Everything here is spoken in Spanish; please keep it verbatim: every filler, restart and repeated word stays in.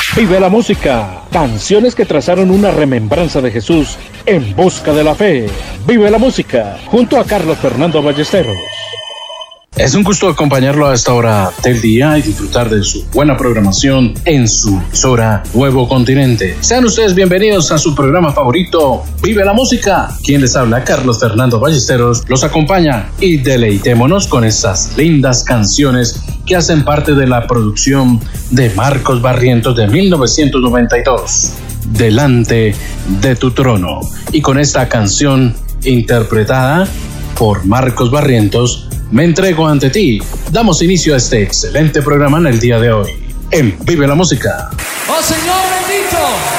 Vive la música. Canciones que trazaron una remembranza de Jesús en busca de la fe. Vive la música junto a Carlos Fernando Ballesteros. Es un gusto acompañarlo a esta hora del día y disfrutar de su buena programación en su emisora Nuevo Continente. Sean ustedes bienvenidos a su programa favorito, Vive la Música. Quien les habla, Carlos Fernando Ballesteros, los acompaña y deleitémonos con estas lindas canciones que hacen parte de la producción de Marcos Barrientos de mil novecientos noventa y dos, Delante de tu trono. Y con esta canción interpretada por Marcos Barrientos, Me entrego ante ti, damos inicio a este excelente programa en el día de hoy, en Vive la Música. ¡Oh Señor bendito!